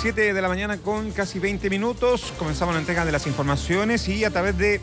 7 de la mañana con casi 20 minutos. Comenzamos la entrega de las informaciones y a través de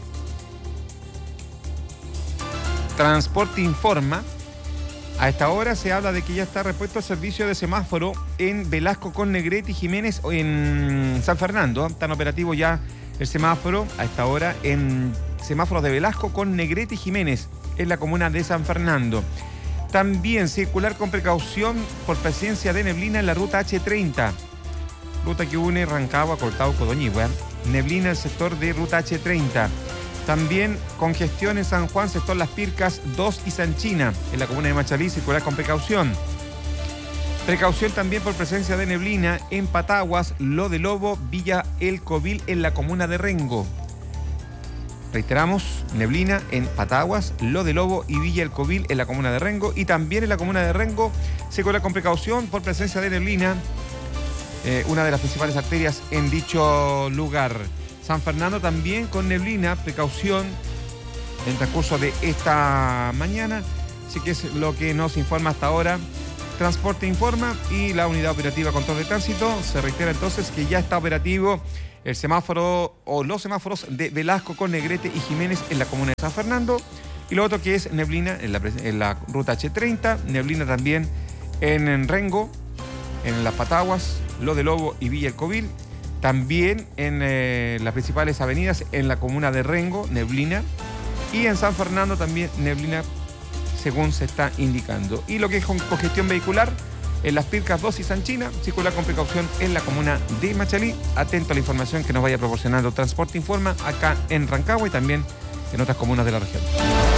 Transporte Informa, a esta hora se habla de que ya está repuesto el servicio de semáforo en Velasco con Negrete y Jiménez en San Fernando. Están operativos ya el semáforo a esta hora en semáforos de Velasco con Negrete y Jiménez en la comuna de San Fernando. También circular con precaución por presencia de neblina en la ruta H30. Ruta que une Rancagua, Coltauco, Doñihue. Neblina en el sector de ruta H30. También congestión en San Juan, sector Las Pircas 2 y Sanchina. En la comuna de Machalí, circular con precaución. Precaución también por presencia de neblina en Pataguas, Lo de Lobo, Villa El Covil en la comuna de Rengo. Reiteramos, neblina en Pataguas, Lo de Lobo y Villa El Covil en la comuna de Rengo. Y también en la comuna de Rengo, circular con precaución por presencia de neblina. Una de las principales arterias en dicho lugar. San Fernando también con neblina, precaución en el transcurso de esta mañana. Así que es lo que nos informa hasta ahora Transporte Informa y la Unidad Operativa Control de Tránsito. Se reitera entonces que ya está operativo el semáforo o los semáforos de Velasco con Negrete y Jiménez en la comuna de San Fernando. Y lo otro que es neblina en la ruta H30, neblina también en Rengo, en las Pataguas, Lo de Lobo y Villa El Covil. También en las principales avenidas en la comuna de Rengo, neblina. Y en San Fernando también neblina, según se está indicando. Y lo que es congestión vehicular, en Las Pircas 2 y Sanchina, circular con precaución en la comuna de Machalí. Atento a la información que nos vaya proporcionando Transporte Informa acá en Rancagua y también en otras comunas de la región.